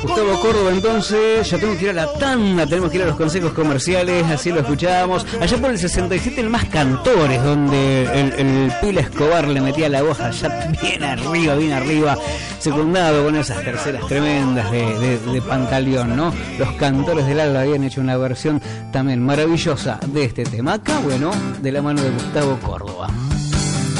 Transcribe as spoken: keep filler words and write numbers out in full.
Gustavo Córdoba, entonces, ya tenemos que ir a la tanda, tenemos que ir a los consejos comerciales, así lo escuchábamos. Allá por el sesenta y siete, el Más Cantores, donde el, el Pila Escobar le metía la voz allá bien arriba, bien arriba, secundado con esas terceras tremendas de, de, de Pantaleón, ¿no? Los Cantores del Alba habían hecho una versión también maravillosa de este tema. Acá, bueno, de la mano de Gustavo Córdoba.